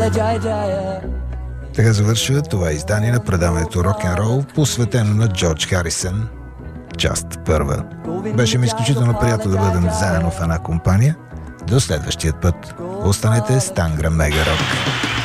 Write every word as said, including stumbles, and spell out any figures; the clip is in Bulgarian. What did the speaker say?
Така завършва това издание на предаването Рок-н-рол, посветено на Джордж Харисън, част първа. Беше ми изключително приятно да бъдем заедно в една компания. До следващия път. Останете с Тангра Мега Рок.